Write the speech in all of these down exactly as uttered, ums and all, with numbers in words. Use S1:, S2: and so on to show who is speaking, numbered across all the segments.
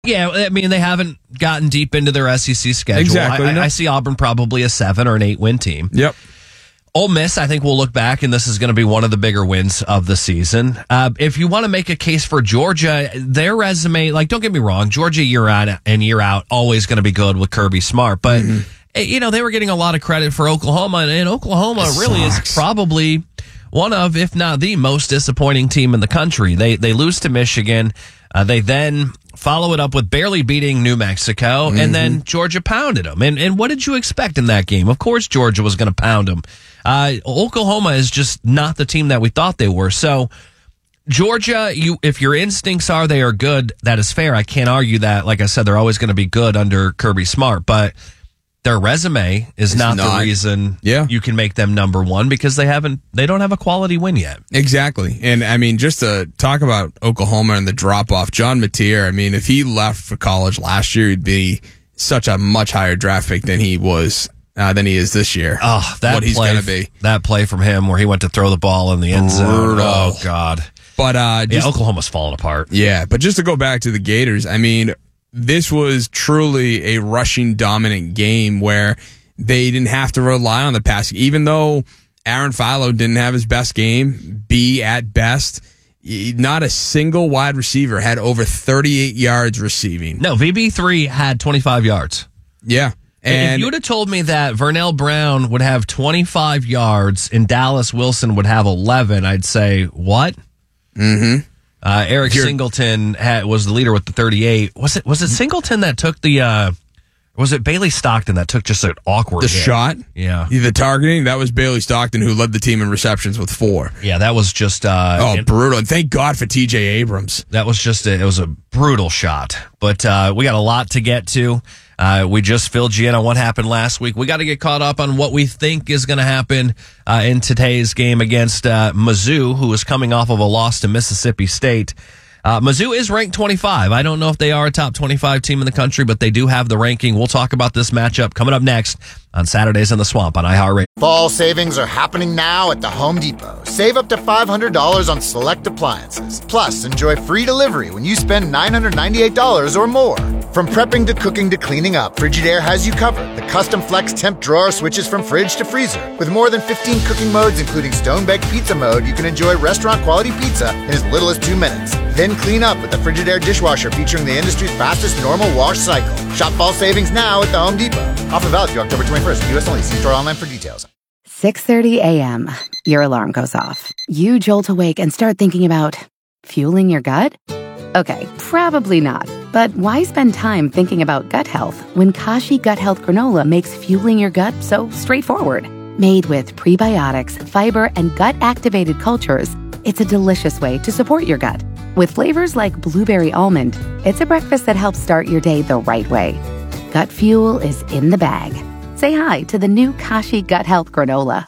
S1: Yeah, I mean, they haven't gotten deep into their S E C schedule.
S2: Exactly.
S1: I,
S2: no.
S1: I see Auburn probably a seven or an eight win team.
S2: Yep.
S1: Ole Miss, I think we'll look back, and this is going to be one of the bigger wins of the season. Uh, if you want to make a case for Georgia, their resume, like, don't get me wrong, Georgia year on and year out, always going to be good with Kirby Smart. But, mm-hmm. you know, they were getting a lot of credit for Oklahoma, and, and Oklahoma
S2: It
S1: really
S2: sucks.
S1: is probably one of, if not the most disappointing team in the country. They, they lose to Michigan. Uh, they then follow it up with barely beating New Mexico, mm-hmm. and then Georgia pounded them. And, and what did you expect in that game? Of course Georgia was going to pound them. Uh, Oklahoma is just not the team that we thought they were. So Georgia, you if your instincts are they are good, that is fair. I can't argue that. Like I said, they're always going to be good under Kirby Smart, but their resume is not, not the reason
S2: yeah.
S1: you can make them number one, because they haven't they don't have a quality win yet.
S2: Exactly. And I mean, just to talk about Oklahoma and the drop off, John Mateer, I mean, if he left for college last year, he'd be such a much higher draft pick than he was uh, than he is this year.
S1: Oh, that
S2: what he's
S1: play,
S2: gonna be.
S1: That play from him where he went to throw the ball in the end zone.
S2: Brutal.
S1: Oh God.
S2: But uh
S1: just,
S2: yeah,
S1: Oklahoma's falling apart.
S2: Yeah, but just to go back to the Gators, I mean, this was truly a rushing dominant game where they didn't have to rely on the pass. Even though Aaron Philo didn't have his best game, B at best, not a single wide receiver had over thirty-eight yards receiving.
S1: No, V B three had twenty-five yards.
S2: Yeah.
S1: And if you would have told me that Vernell Brown would have twenty-five yards and Dallas Wilson would have eleven, I'd say, what?
S2: Mm-hmm.
S1: Uh, Eric
S2: You're,
S1: Singleton had, was the leader with the thirty-eight. Was it was it Singleton that took the, uh, was it Bailey Stockton that took just an awkward
S2: The
S1: hit?
S2: shot?
S1: Yeah.
S2: The targeting? That was Bailey Stockton, who led the team in receptions with four.
S1: Yeah, that was just... Uh,
S2: oh,
S1: and,
S2: brutal. And thank God for T J Abrams.
S1: That was just, a, it was a brutal shot. But uh, we got a lot to get to. Uh, we just filled you in on what happened last week. We got to get caught up on what we think is going to happen uh, in today's game against uh, Mizzou, who is coming off of a loss to Mississippi State. Uh, Mizzou is ranked twenty-five. I don't know if they are a top twenty-five team in the country, but they do have the ranking. We'll talk about this matchup coming up next on Saturdays in the Swamp on iHeartRadio.
S3: Fall savings are happening now at the Home Depot. Save up to five hundred dollars on select appliances. Plus, enjoy free delivery when you spend nine hundred ninety-eight dollars or more. From prepping to cooking to cleaning up, Frigidaire has you covered. The custom flex temp drawer switches from fridge to freezer. With more than fifteen cooking modes, including stone-baked pizza mode, you can enjoy restaurant-quality pizza in as little as two minutes. Then clean up with the Frigidaire dishwasher featuring the industry's fastest normal wash cycle. Shop fall savings now at the Home Depot. Offer valid through October twenty-first. U S only. See store online for details.
S4: six thirty a.m. Your alarm goes off. You jolt awake and start thinking about fueling your gut? Okay, probably not. But why spend time thinking about gut health when Kashi Gut Health Granola makes fueling your gut so straightforward? Made with prebiotics, fiber, and gut-activated cultures, it's a delicious way to support your gut. With flavors like blueberry almond, it's a breakfast that helps start your day the right way. Gut fuel is in the bag. Say hi to the new Kashi Gut Health Granola.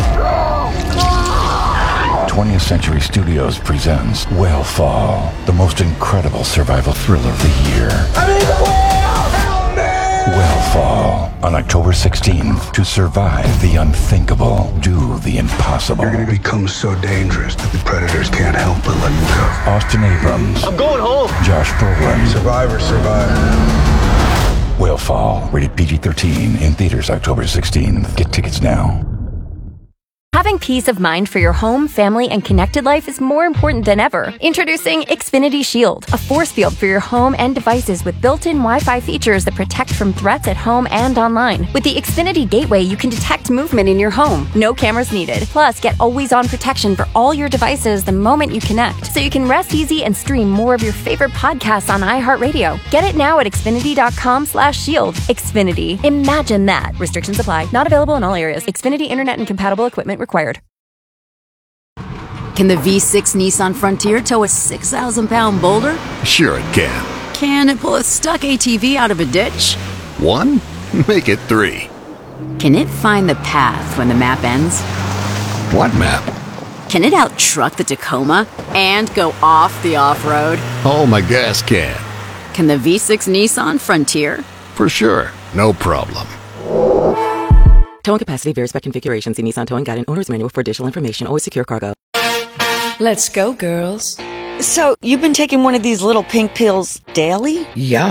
S5: twentieth Century Studios presents Whale Fall, the most incredible survival thriller of the year.
S6: I need the whale! Help me!
S5: Whale Fall, on October sixteenth. To survive the unthinkable, do the impossible.
S6: You're going to become so dangerous that the predators can't help but let you go.
S5: Austin Abrams.
S7: I'm going home.
S5: Josh Brolin.
S6: Survivor, survive.
S5: Whale Fall, rated P G thirteen, in theaters October sixteenth. Get tickets now.
S8: Having peace of mind for your home, family, and connected life is more important than ever. Introducing Xfinity Shield, a force field for your home and devices with built-in Wi-Fi features that protect from threats at home and online. With the Xfinity Gateway, you can detect movement in your home. No cameras needed. Plus, get always-on protection for all your devices the moment you connect, so you can rest easy and stream more of your favorite podcasts on iHeartRadio. Get it now at Xfinity.com slash shield. Xfinity. Imagine that. Restrictions apply. Not available in all areas. Xfinity Internet and compatible equipment required.
S9: Can the V six Nissan Frontier tow a six thousand pound boulder?
S10: Sure it can.
S9: Can it pull a stuck A T V out of a ditch?
S10: One? Make it three.
S9: Can it find the path when the map ends?
S10: What map?
S9: Can it out-truck the Tacoma and go off the off-road?
S10: Oh, my gas can.
S9: Can the V six Nissan Frontier?
S10: For sure. No problem.
S11: Towing capacity varies by configuration. See Nissan Towing Guide and Owner's Manual for additional information. Always secure cargo.
S12: Let's go, girls.
S7: So, you've been taking one of these little pink pills daily?
S12: Yeah.